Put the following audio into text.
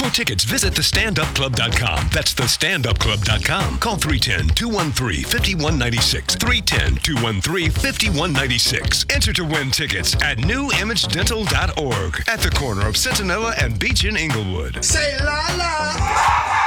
your tickets, visit thestandupclub.com. That's thestandupclub.com. Call 310-213-5196. 310-213-5196. Enter to win tickets at newimagedental.org at the corner of Centinela and Beach in Inglewood. Say la la.